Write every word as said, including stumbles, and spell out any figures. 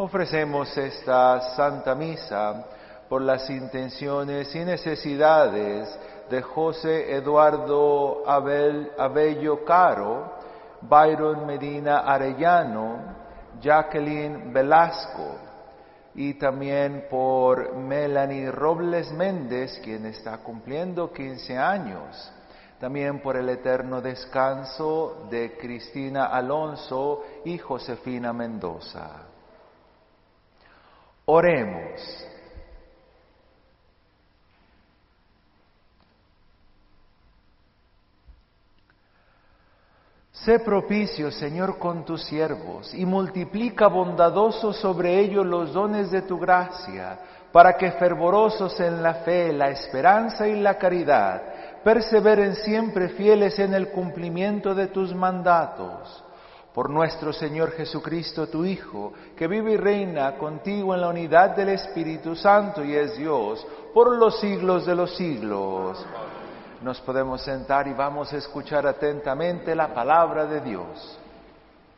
Ofrecemos esta Santa Misa por las intenciones y necesidades de José Eduardo Abel, Abello Caro, Byron Medina Arellano, Jacqueline Velasco, y también por Melanie Robles Méndez, quien está cumpliendo quince años. También por el eterno descanso de Cristina Alonso y Josefina Mendoza. Oremos. Sé propicio, Señor, con tus siervos, y multiplica bondadoso sobre ellos los dones de tu gracia, para que fervorosos en la fe, la esperanza y la caridad, perseveren siempre fieles en el cumplimiento de tus mandatos. Por nuestro Señor Jesucristo, tu Hijo, que vive y reina contigo en la unidad del Espíritu Santo y es Dios, por los siglos de los siglos. Nos podemos sentar y vamos a escuchar atentamente la palabra de Dios.